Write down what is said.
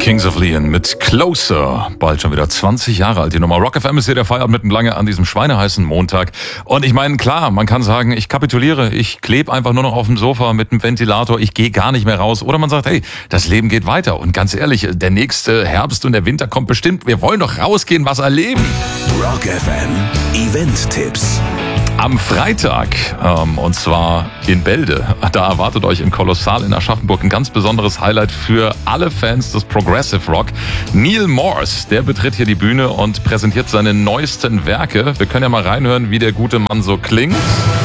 Kings of Leon mit Closer. Bald schon wieder 20 Jahre alt die Nummer. Rock FM ist hier der Feierabend mitten lange an diesem schweineheißen Montag. Und ich meine, klar, man kann sagen, ich kapituliere. Ich klebe einfach nur noch auf dem Sofa mit dem Ventilator. Ich gehe gar nicht mehr raus. Oder man sagt, hey, das Leben geht weiter. Und ganz ehrlich, der nächste Herbst und der Winter kommt bestimmt. Wir wollen doch rausgehen, was erleben. Rock FM Event-Tipps. Am Freitag, und zwar in Bälde, da erwartet euch im Kolossal in Aschaffenburg ein ganz besonderes Highlight für alle Fans des Progressive Rock. Neil Morse, der betritt hier die Bühne und präsentiert seine neuesten Werke. Wir können ja mal reinhören, wie der gute Mann so klingt.